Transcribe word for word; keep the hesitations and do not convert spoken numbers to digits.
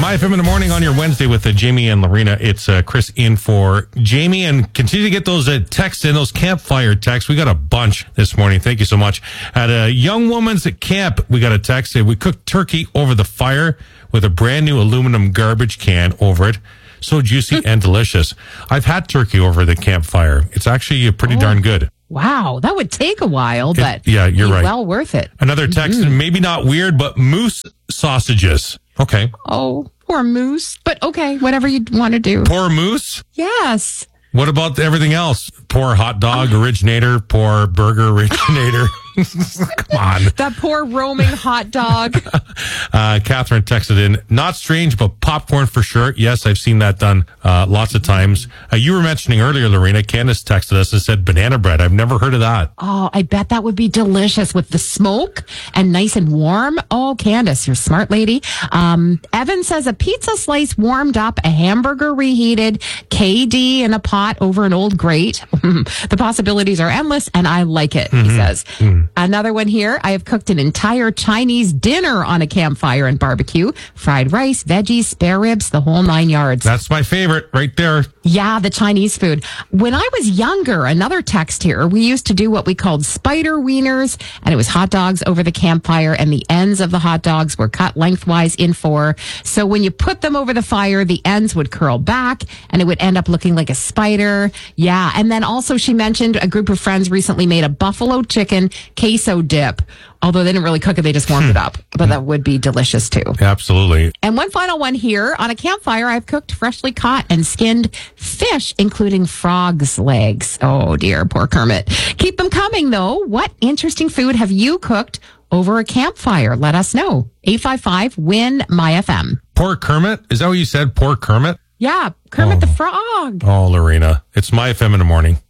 My F M in the morning on your Wednesday with uh, Jamie and Lorena. It's uh, Chris in for Jamie, and continue to get those uh, texts in, those campfire texts. We got a bunch this morning. Thank you so much. At a young woman's camp, we got a text. Say, we cooked turkey over the fire with a brand new aluminum garbage can over it. So juicy and delicious. I've had turkey over the campfire. It's actually pretty oh. darn good. Wow, that would take a while, but it, yeah, you're right. Well worth it. Another text, mm-hmm. maybe not weird, but moose sausages. Okay. Oh, poor moose. But okay, whatever you want to do. Poor moose? Yes. What about everything else? Poor hot dog um, originator, poor burger originator. Come on. That poor roaming hot dog. uh, Catherine texted in, not strange, but popcorn for sure. Yes, I've seen that done uh, lots of times. Uh, you were mentioning earlier, Lorena, Candace texted us and said banana bread. I've never heard of that. Oh, I bet that would be delicious with the smoke and nice and warm. Oh, Candace, you're a smart lady. Um, Evan says a pizza slice warmed up, a hamburger reheated, K D in a pot over an old grate. The possibilities are endless, and I like it, mm-hmm. he says. Mm. Another one here. I have cooked an entire Chinese dinner on a campfire and barbecue. Fried rice, veggies, spare ribs, the whole nine yards. That's my favorite right there. Yeah, the Chinese food. When I was younger, another text here, we used to do what we called spider wieners, and it was hot dogs over the campfire, and the ends of the hot dogs were cut lengthwise in four. So when you put them over the fire, the ends would curl back, and it would end up looking like a spider. Yeah, and then also she mentioned a group of friends recently made a buffalo chicken queso dip. Although they didn't really cook it, they just warmed it up. But that would be delicious too. Absolutely. And one final one here. On a campfire, I've cooked freshly caught and skinned fish, including frog's legs. Oh dear, poor Kermit. Keep them coming though. What interesting food have you cooked over a campfire? Let us know. eight five five, W I N, M Y F M. Poor Kermit? Is that what you said? Poor Kermit? Yeah, Kermit oh. the Frog. Oh, Lorena. It's My F M in the morning.